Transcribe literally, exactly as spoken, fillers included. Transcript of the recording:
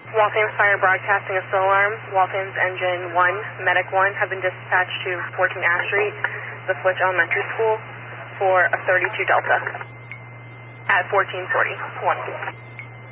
Waltham's Fire broadcasting a still alarm. Waltham's Engine one, Medic one have been dispatched to fourteen Ash Street, the Flitch Elementary School, for a thirty-two Delta at fourteen forty-one.